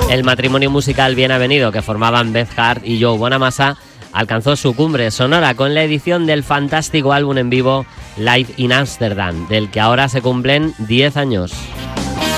El matrimonio musical bien avenido que formaban Beth Hart y Joe Bonamassa alcanzó su cumbre sonora con la edición del fantástico álbum en vivo Live in Amsterdam, del que ahora se cumplen 10 años.